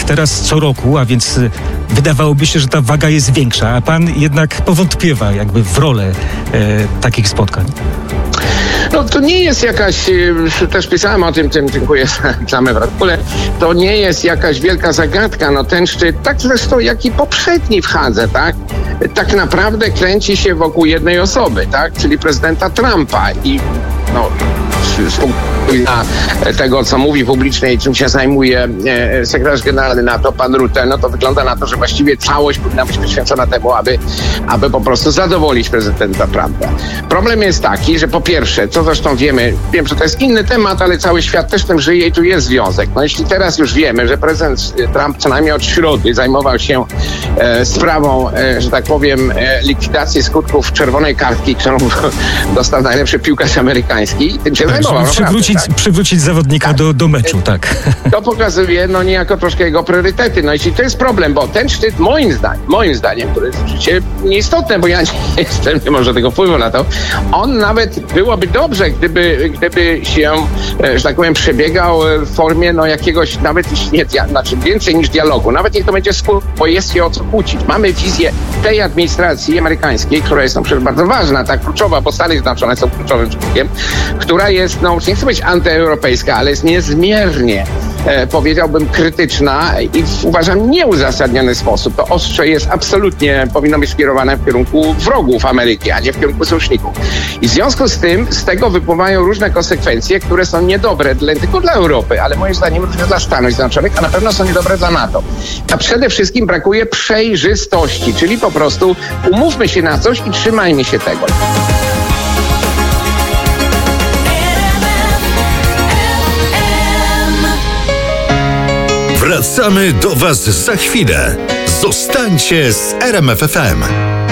teraz co roku, a więc wydawałoby się, że ta waga jest większa, a pan jednak powątpiewa jakby w rolę takich spotkań. No to nie jest jakaś, też pisałem o tym, dziękuję za reklamę w artykule, to nie jest jakaś wielka zagadka, no ten szczyt, tak zresztą jak i poprzedni w Hadze, tak naprawdę kręci się wokół jednej osoby, tak, czyli prezydenta Trumpa i no z punktu widzenia tego, co mówi publicznie i czym się zajmuje sekretarz generalny NATO, pan Rutte, no to wygląda na to, że właściwie całość powinna być poświęcona temu, aby po prostu zadowolić prezydenta Trumpa. Problem jest taki, że po pierwsze, co zresztą wiem, że to jest inny temat, ale cały świat też tym żyje i tu jest związek. No jeśli teraz już wiemy, że prezydent Trump co najmniej od środy zajmował się sprawą, że tak powiem, likwidacji skutków czerwonej kartki, którą dostał najlepszy piłkarz amerykański, tym się zajmował. Przywrócić zawodnika do meczu, tak. To pokazuje niejako troszkę jego priorytety. No jeśli to jest problem, bo ten szczyt moim zdaniem, który jest oczywiście nieistotne, bo ja nie mam żadnego wpływu na to, on nawet byłoby dobrze, gdyby się, że tak powiem, przebiegał w formie jakiegoś nawet więcej niż dialogu. Nawet niech to będzie bo jest się o co kłócić. Mamy wizję tej administracji amerykańskiej, która jest przecież bardzo ważna, tak kluczowa, bo Stany Zjednoczone są kluczowym członkiem, która jest, nie chcę być antyeuropejska, ale jest niezmiernie, powiedziałbym, krytyczna i uważam nieuzasadniony sposób. To ostrze jest absolutnie, powinno być skierowane w kierunku wrogów Ameryki, a nie w kierunku sojuszników. I w związku z tym z tego wypływają różne konsekwencje, które są niedobre nie tylko dla Europy, ale moim zdaniem również dla Stanów Zjednoczonych, a na pewno są niedobre dla NATO. A przede wszystkim brakuje przejrzystości, czyli po prostu umówmy się na coś i trzymajmy się tego. Wracamy do Was za chwilę. Zostańcie z RMF FM.